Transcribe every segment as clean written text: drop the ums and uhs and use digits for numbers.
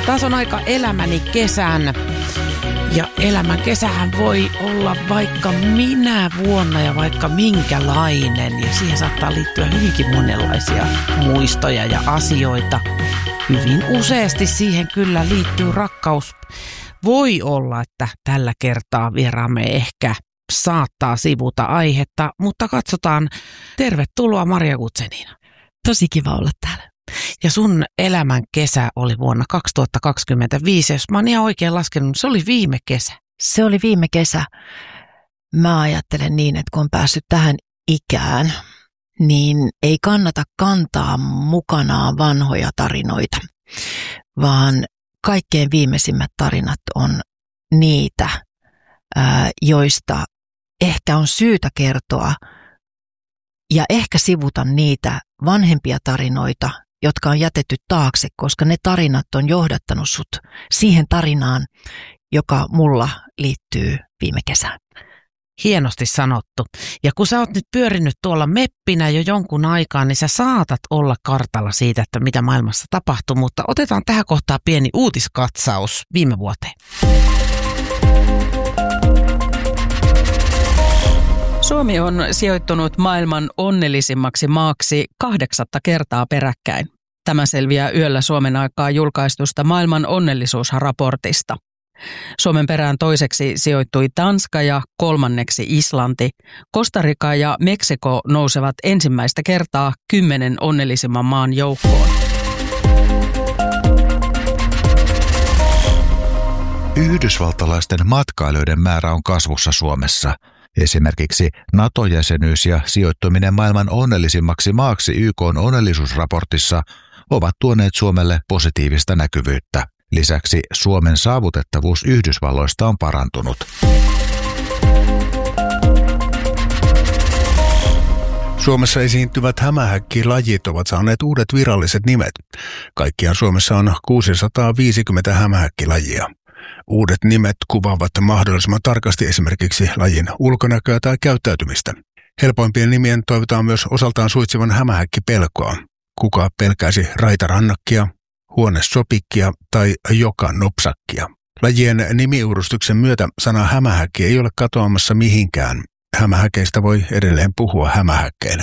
Taas on aika elämäni kesän. Ja elämän kesähän voi olla vaikka minä vuonna ja vaikka minkälainen. Ja siihen saattaa liittyä hyvinkin monenlaisia muistoja ja asioita. Hyvin useasti siihen kyllä liittyy rakkaus. Voi olla, että tällä kertaa vieraamme ehkä saattaa sivuta aihetta, mutta katsotaan. Tervetuloa Maria Guzenina. Tosi kiva olla täällä. Ja sun elämän kesä oli vuonna 2025, jos mä oon ihan oikein laskenut, se oli viime kesä. Se oli viime kesä. Mä ajattelen niin, että kun on päässyt tähän ikään, niin ei kannata kantaa mukanaan vanhoja tarinoita, vaan kaikkein viimeisimmät tarinat on niitä, joista ehkä on syytä kertoa ja ehkä sivuta niitä vanhempia tarinoita, jotka on jätetty taakse, koska ne tarinat on johdattanut sut siihen tarinaan, joka mulla liittyy viime kesään. Hienosti sanottu. Ja kun sä oot nyt pyörinyt tuolla meppinä jo jonkun aikaa, niin sä saatat olla kartalla siitä, että mitä maailmassa tapahtuu, mutta otetaan tähän kohtaan pieni uutiskatsaus viime vuoteen. Suomi on sijoittunut maailman onnellisimmaksi maaksi 8. kertaa peräkkäin. Tämä selviää yöllä Suomen aikaa julkaistusta maailman onnellisuusraportista. Suomen perään toiseksi sijoittui Tanska ja 3. Islanti. Costa Rica ja Meksiko nousevat ensimmäistä kertaa 10 onnellisimman maan joukkoon. Yhdysvaltalaisten matkailijoiden määrä on kasvussa Suomessa. Esimerkiksi NATO-jäsenyys ja sijoittuminen maailman onnellisimmaksi maaksi YK:n onnellisuusraportissa ovat tuoneet Suomelle positiivista näkyvyyttä. Lisäksi Suomen saavutettavuus Yhdysvalloista on parantunut. Suomessa esiintyvät hämähäkkilajit ovat saaneet uudet viralliset nimet. Kaikkiaan Suomessa on 650 hämähäkkilajia. Uudet nimet kuvaavat mahdollisimman tarkasti esimerkiksi lajin ulkonäköä tai käyttäytymistä. Helpoimpien nimien toivotaan myös osaltaan suitsivan hämähäkkipelkoa. Kuka pelkäisi raitarannakkia, huonesopikkia tai joka nopsakkia. Lajien nimiuudistuksen myötä sana hämähäkki ei ole katoamassa mihinkään. Hämähäkeistä voi edelleen puhua hämähäkkeinä.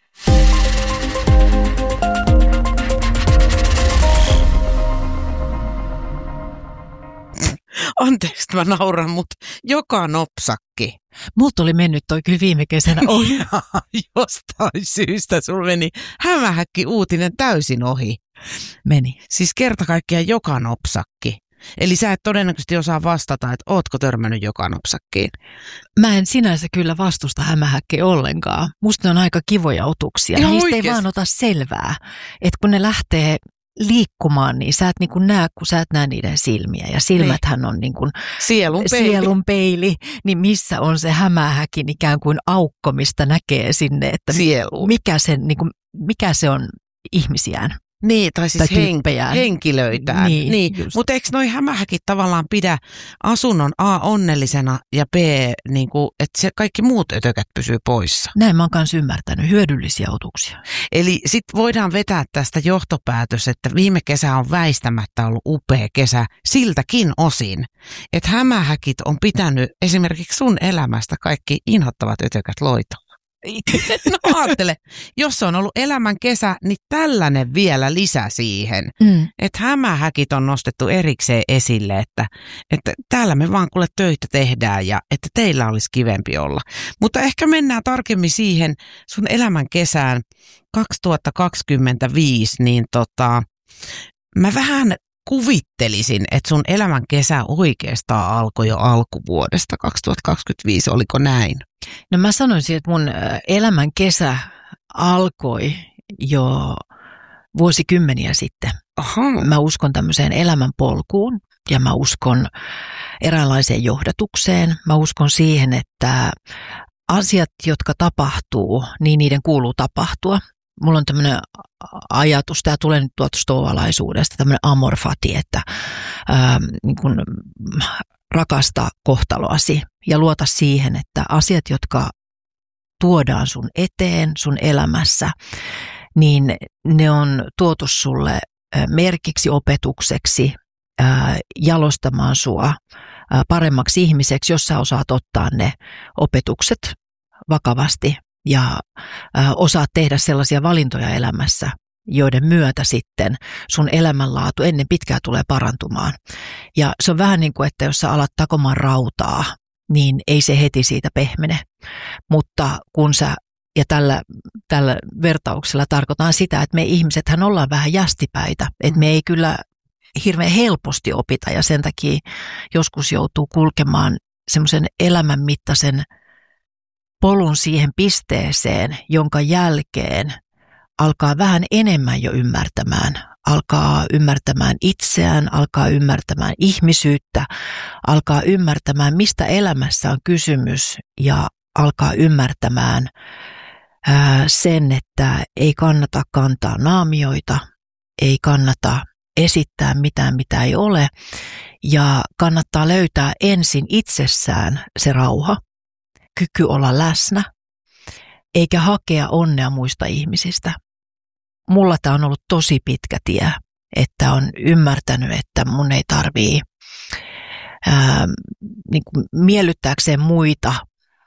Anteeksi, mä nauran, mutta joka nopsakki. Multa oli mennyt toi kyllä viime kesänä ohi. Jostain syystä sulla meni hämähäkki uutinen täysin ohi. Meni. Siis kerta kaikkiaan joka nopsakki. Eli sä et todennäköisesti osaa vastata, että ootko törmännyt joka nopsakkiin. Mä en sinänsä kyllä vastusta hämähäkkiä ollenkaan. Musta ne on aika kivoja otuksia. Ihan niistä oikeasti. ei vaan ota selvää, että kun ne lähtee liikkumaan, niin sä et niin kuin näe, kun sä et näe niiden silmiä. Ja silmäthän on niin kuin sielun peili, niin missä on se hämähäkin ikään kuin aukko, mistä näkee sinne, että mikä se on ihmisiään. Niin, tai siis tyyppejään. Henkilöitään. Niin. Mutta eikö noi hämähäkit tavallaan pidä asunnon A onnellisena ja B, niin kuin, että se kaikki muut ötökät pysyy poissa? Näin mä oon kanssa ymmärtänyt. Hyödyllisiä otuksia. Eli sitten voidaan vetää tästä johtopäätös, että viime kesä on väistämättä ollut upea kesä siltäkin osin, että hämähäkit on pitänyt esimerkiksi sun elämästä kaikki inhottavat ötökät loitolla. No ajattele, jos se on ollut elämän kesä, niin tällainen vielä lisä siihen, että hämähäkit on nostettu erikseen esille, että täällä me vaan kuule töitä tehdään ja että teillä olisi kivempi olla. Mutta ehkä mennään tarkemmin siihen sun elämän kesään 2025, niin mä vähän kuvittelisin, että sun elämän kesä oikeastaan alkoi jo alkuvuodesta 2025, oliko näin? No mä sanoisin, että mun elämän kesä alkoi jo vuosikymmeniä sitten. Aha. Mä uskon tämmöiseen elämänpolkuun ja mä uskon eräänlaiseen johdatukseen. Mä uskon siihen, että asiat, jotka tapahtuu, niin niiden kuuluu tapahtua. Mulla on tämmöinen ajatus, tämä tulee nyt tuolta stoalaisuudesta, tämmöinen amor fati, että niin kun rakasta kohtaloasi ja luota siihen, että asiat, jotka tuodaan sun eteen, sun elämässä, niin ne on tuotu sulle merkiksi, opetukseksi jalostamaan sua paremmaksi ihmiseksi, jos sä osaat ottaa ne opetukset vakavasti ja osaat tehdä sellaisia valintoja elämässä, joiden myötä sitten sun elämänlaatu ennen pitkää tulee parantumaan. Ja se on vähän niin kuin, että jos sä alat takomaan rautaa, niin ei se heti siitä pehmene. Mutta kun sä, ja tällä vertauksella tarkoitan sitä, että me ihmisethän ollaan vähän jästipäitä, että me ei kyllä hirveän helposti opita ja sen takia joskus joutuu kulkemaan semmoisen elämänmittaisen polun siihen pisteeseen, jonka jälkeen alkaa vähän enemmän jo alkaa ymmärtämään itseään, alkaa ymmärtämään ihmisyyttä, alkaa ymmärtämään, mistä elämässä on kysymys ja alkaa ymmärtämään sen, että ei kannata kantaa naamioita, ei kannata esittää mitään, mitä ei ole ja kannattaa löytää ensin itsessään se rauha, kyky olla läsnä, eikä hakea onnea muista ihmisistä. Mulla tämä on ollut tosi pitkä tie, että on ymmärtänyt, että mun ei tarvii niin kuin miellyttääkseen muita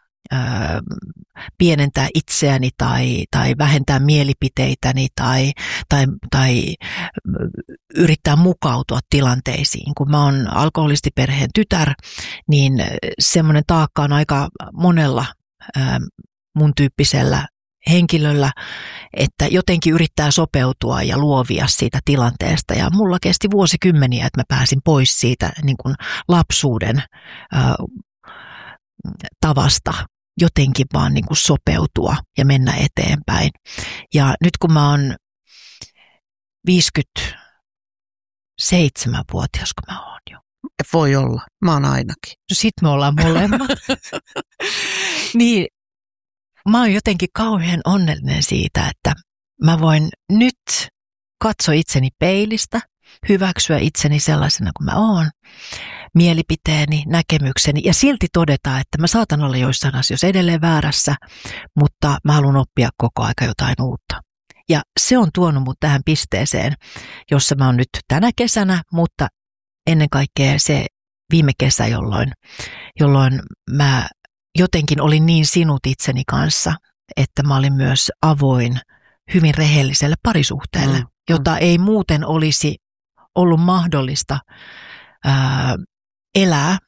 pienentää itseäni tai vähentää mielipiteitäni tai yrittää mukautua tilanteisiin. Kun mä oon alkoholistiperheen tytär, niin semmoinen taakka on aika monella mun tyyppisellä henkilöllä, että jotenkin yrittää sopeutua ja luovia siitä tilanteesta. Ja mulla kesti vuosikymmeniä, että mä pääsin pois siitä niin kuin lapsuuden tavasta jotenkin vaan niin kuin sopeutua ja mennä eteenpäin. Ja nyt kun mä oon 57-vuotias, kun mä oon jo. Voi olla, mä oon ainakin. No sit me ollaan molemmat. Niin, mä oon jotenkin kauhean onnellinen siitä, että mä voin nyt katsoa itseni peilistä, hyväksyä itseni sellaisena kuin mä oon, mielipiteeni, näkemykseni ja silti todeta, että mä saatan olla joissain asioissa edelleen väärässä, mutta mä haluan oppia koko aika jotain uutta. Ja se on tuonut mut tähän pisteeseen, jossa mä oon nyt tänä kesänä, mutta ennen kaikkea se viime kesä, jolloin mä jotenkin olin niin sinut itseni kanssa, että mä olin myös avoin hyvin rehelliselle parisuhteelle, jota ei muuten olisi ollut mahdollista elää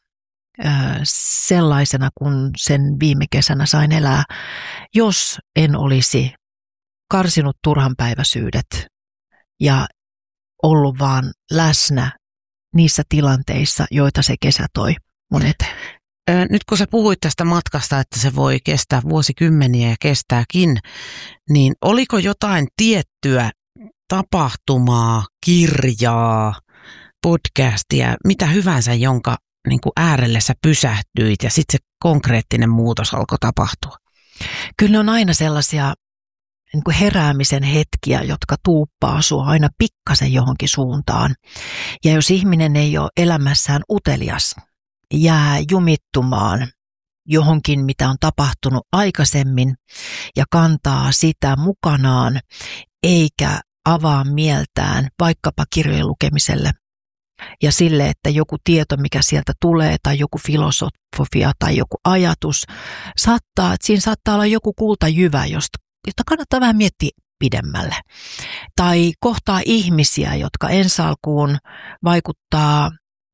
sellaisena kuin sen viime kesänä sain elää, jos en olisi karsinut turhanpäiväisyydet ja ollut vaan läsnä niissä tilanteissa, joita se kesä toi mun eteen. Nyt kun sä puhuit tästä matkasta, että se voi kestää vuosikymmeniä ja kestääkin, niin oliko jotain tiettyä tapahtumaa, kirjaa, podcastia, mitä hyvänsä, jonka niin kuin äärelle sä pysähtyit ja sitten se konkreettinen muutos alkoi tapahtua? Kyllä ne on aina sellaisia niin kuin heräämisen hetkiä, jotka tuuppaa sua aina pikkasen johonkin suuntaan. Ja jos ihminen ei ole elämässään utelias, jää jumittumaan johonkin, mitä on tapahtunut aikaisemmin ja kantaa sitä mukanaan, eikä avaa mieltään vaikkapa kirjojen lukemiselle ja sille, että joku tieto, mikä sieltä tulee, tai joku filosofia tai joku ajatus, siinä saattaa olla joku kultajyvä, jota kannattaa vähän miettiä pidemmälle. Tai kohtaa ihmisiä, jotka ensi alkuun vaikuttaa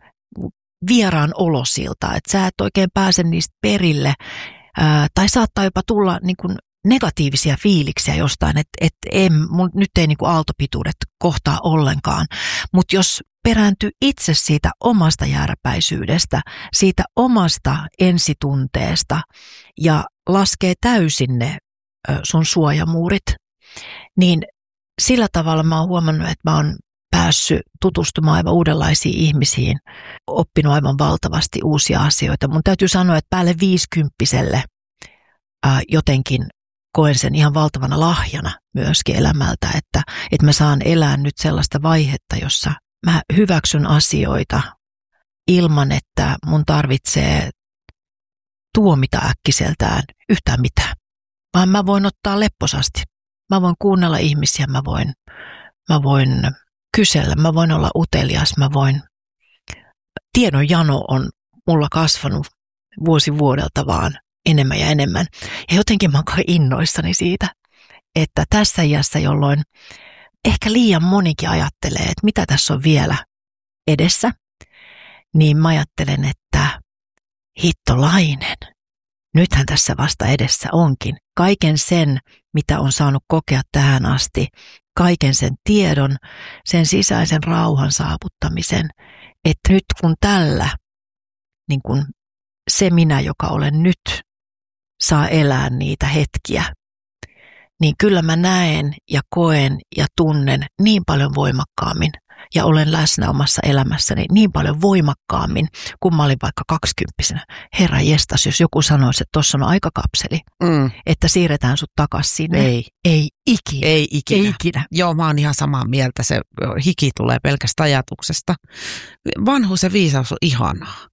vieraan olosilta, että sä et oikein pääse niistä perille, tai saattaa jopa tulla niin kuin negatiivisia fiiliksiä jostain, että nyt ei niin kuin aaltopituudet kohtaa ollenkaan, mutta jos perääntyy itse siitä omasta jääräpäisyydestä, siitä omasta ensitunteesta ja laskee täysin ne sun suojamuurit, niin sillä tavalla mä oon huomannut, että mä oon päässyt tutustumaan aivan uudenlaisiin ihmisiin, oppinut aivan valtavasti uusia asioita. Mun täytyy sanoa, että päälle 50-vuotiaalle jotenkin koen sen ihan valtavana lahjana myöskin elämältä, että mä saan elää nyt sellaista vaihetta, jossa mä hyväksyn asioita ilman, että mun tarvitsee tuomita äkkiseltään yhtään mitään. Vaan mä voin ottaa lepposasti. Mä voin kuunnella ihmisiä, mä voin kysellä, mä voin olla utelias, mä voin tiedonjano on mulla kasvanut vuosi vuodelta vaan enemmän ja enemmän. Ja jotenkin mä oon innoissani siitä, että tässä iässä, jolloin ehkä liian monikin ajattelee, että mitä tässä on vielä edessä, niin mä ajattelen, että hittolainen. Nythän tässä vasta edessä onkin kaiken sen, mitä on saanut kokea tähän asti, kaiken sen tiedon, sen sisäisen rauhan saavuttamisen, että nyt kun tällä, niin kun se minä, joka olen nyt, saa elää niitä hetkiä, niin kyllä mä näen ja koen ja tunnen niin paljon voimakkaammin ja olen läsnä omassa elämässäni niin paljon voimakkaammin, kun mä olin vaikka 20-vuotiaana. Herra jestas, jos joku sanoisi, että tuossa on aikakapseli, että siirretään sut takaisin sinne. Ei ikinä. Ei ikinä. Joo, mä oon ihan samaa mieltä. Se hiki tulee pelkästä ajatuksesta. Vanhuus ja viisaus on ihanaa.